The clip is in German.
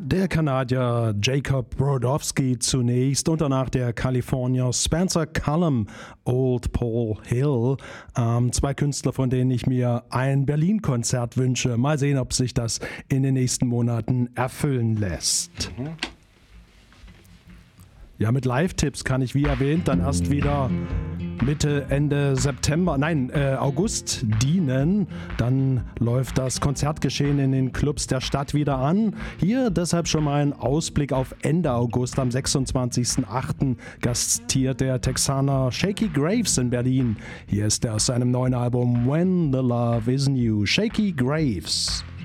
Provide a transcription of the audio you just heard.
Der Kanadier Jacob Brodowski zunächst und danach der Kalifornier Spencer Cullum, Old Paul Hill. Zwei Künstler, von denen ich mir ein Berlin-Konzert wünsche. Mal sehen, ob sich das in den nächsten Monaten erfüllen lässt. Ja, mit Live-Tipps kann ich, wie erwähnt, dann erst wieder Mitte, Ende August dienen. Dann läuft das Konzertgeschehen in den Clubs der Stadt wieder an. Hier deshalb schon mal ein Ausblick auf Ende August. Am 26.08. gastiert der Texaner Shakey Graves in Berlin. Hier ist er aus seinem neuen Album When the Love is New. Shakey Graves.